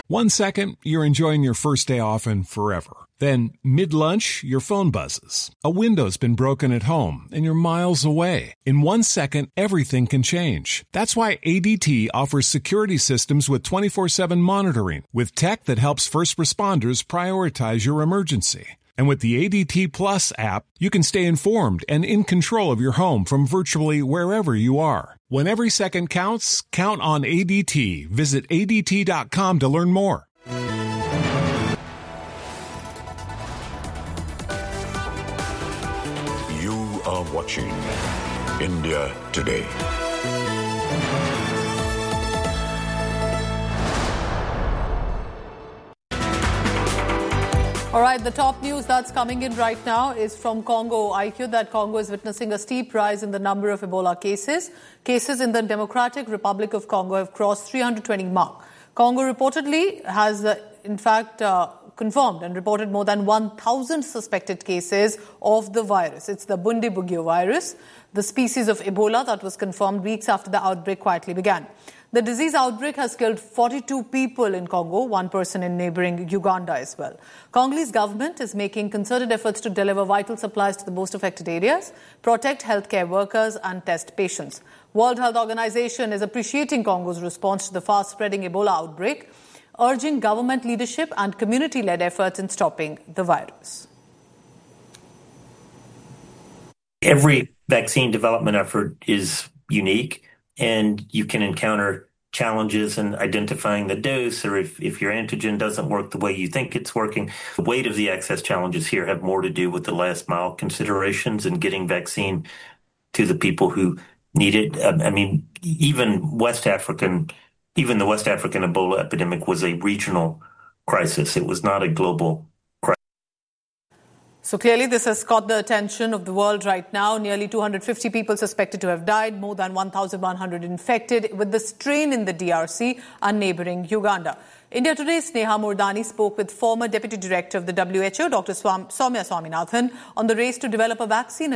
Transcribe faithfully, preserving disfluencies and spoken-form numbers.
One second, you're enjoying your first day off and forever. Then, mid-lunch, your phone buzzes. A window's been broken at home, and you're miles away. In one second, everything can change. That's why A D T offers security systems with twenty-four seven monitoring, with tech that helps first responders prioritize your emergency. And with the A D T Plus app, you can stay informed and in control of your home from virtually wherever you are. When every second counts, count on A D T. Visit A D T dot com to learn more. You are watching India Today. All right, the top news that's coming in right now is from Congo. I Q that Congo is witnessing a steep rise in the number of Ebola cases. Cases in the Democratic Republic of Congo have crossed three hundred twenty mark. Congo reportedly has, uh, in fact, uh, confirmed and reported more than one thousand suspected cases of the virus. It's the Bundibugyo virus, the species of Ebola that was confirmed weeks after the outbreak quietly began. The disease outbreak has killed forty-two people in Congo, one person in neighboring Uganda as well. Congolese government is making concerted efforts to deliver vital supplies to the most affected areas, protect healthcare workers and test patients. World Health Organization is appreciating Congo's response to the fast-spreading Ebola outbreak, urging government leadership and community-led efforts in stopping the virus. Every vaccine development effort is unique, and you can encounter challenges in identifying the dose, or if, if your antigen doesn't work the way you think it's working. The weight of the access challenges here have more to do with the last mile considerations and getting vaccine to the people who need it. I mean, even West African, even the West African Ebola epidemic was a regional crisis. It was not a global crisis. So clearly this has caught the attention of the world right now. Nearly two hundred fifty people suspected to have died, more than one thousand one hundred infected with the strain in the D R C and neighboring Uganda. India Today's Sneha Murdani spoke with former Deputy Director of the W H O, Doctor Swam- Soumya Swaminathan, on the race to develop a vaccine